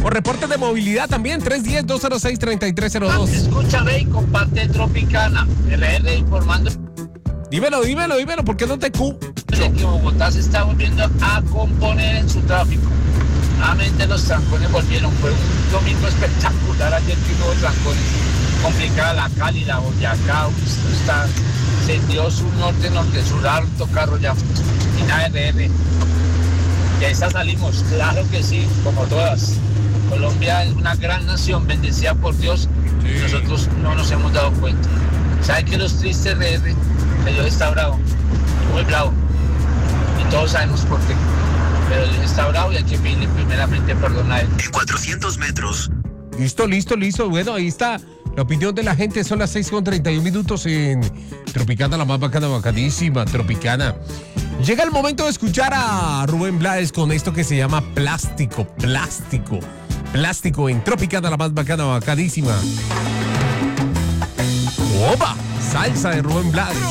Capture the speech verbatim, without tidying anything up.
O reportes de movilidad también, tres uno cero, dos cero seis, tres tres cero dos. Escúchame y comparte Tropicana. R R informando Dímelo, dímelo, dímelo, ¿por qué no te cu? de que Bogotá se está volviendo a componer en su tráfico. Nuevamente los trancones volvieron. Fue un domingo espectacular ayer que hubo trancones. Complicada la Cali, la Boyacá, esto está, se dio sur, norte, norte, sur, harto carro ya. Y nada R R. De esa salimos, claro que sí, como todas. Colombia es una gran nación, bendecida por Dios, y nosotros no nos hemos dado cuenta. ¿Sabe que los tristes R R? Que Dios está bravo, muy bravo. Y todos sabemos por qué. Pero Dios está bravo y hay que pedirle primeramente perdón a él. En cuatrocientos metros. Listo, listo, listo. Bueno, ahí está la opinión de la gente. Son las seis con treinta y un minutos en Tropicana, la más bacana, bacanísima, Tropicana. Llega el momento de escuchar a Rubén Blades con esto que se llama Plástico, Plástico, Plástico en Tropicana, la más bacana, bacanísima. ¡Opa! Salsa de Rubén Blades.